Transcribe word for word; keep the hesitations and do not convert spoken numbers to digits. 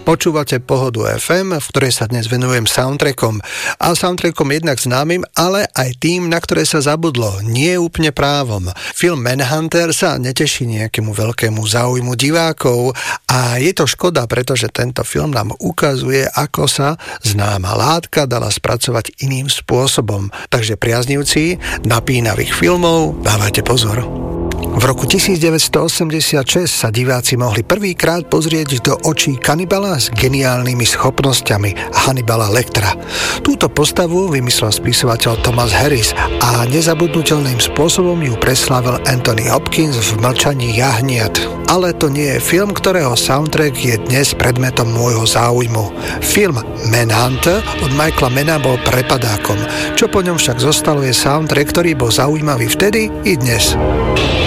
Počúvate Pohodu ef em, v ktorej sa dnes venujem soundtrackom. A soundtrackom jednak známym, ale aj tým, na ktoré sa zabudlo. Nie úplne právom. Film Manhunter sa neteší nejakému veľkému záujmu divákov a je to škoda, pretože tento film nám ukazuje, ako sa známa látka dala spracovať iným spôsobom. Takže priaznivci napínavých filmov, dávajte pozor. V roku devätnásťstoosemdesiatšesť sa diváci mohli prvýkrát pozrieť do očí kanibala s geniálnymi schopnosťami Hannibala Lectera. Túto postavu vymyslel spisovateľ Thomas Harris a nezabudnutelným spôsobom ju preslávil Anthony Hopkins v Mlčaní jahniat. Ale to nie je film, ktorého soundtrack je dnes predmetom môjho záujmu. Film Manhunter od Michaela Manna bol prepadákom. Čo po ňom však zostalo je soundtrack, ktorý bol zaujímavý vtedy i dnes.